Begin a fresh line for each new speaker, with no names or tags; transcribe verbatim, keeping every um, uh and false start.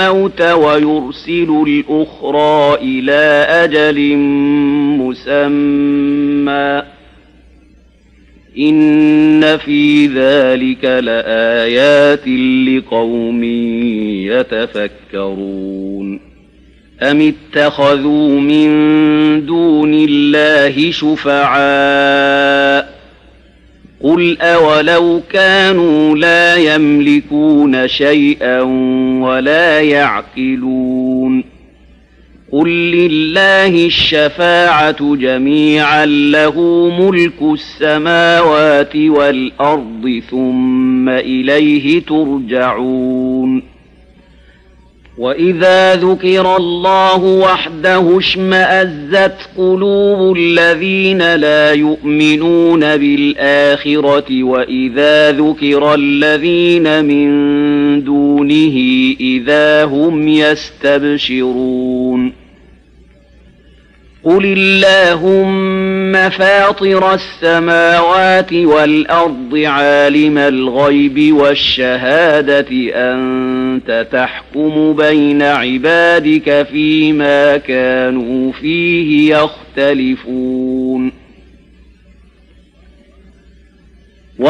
الموت ويرسل الأخرى إلى أجل مسمى إن في ذلك لآيات لقوم يتفكرون أم اتخذوا من دون الله شفعاء قل أولو كانوا لا يملكون شيئا ولا يعقلون قل لله الشفاعة جميعا له ملك السماوات والأرض ثم إليه ترجعون وإذا ذكر الله وحده اشمأزت قلوب الذين لا يؤمنون بالآخرة وإذا ذكر الذين من دونه إذا هم يستبشرون قل اللهم فاطر السماوات والأرض عالم الغيب والشهادة أنت تحكم بين عبادك فيما كانوا فيه يختلفون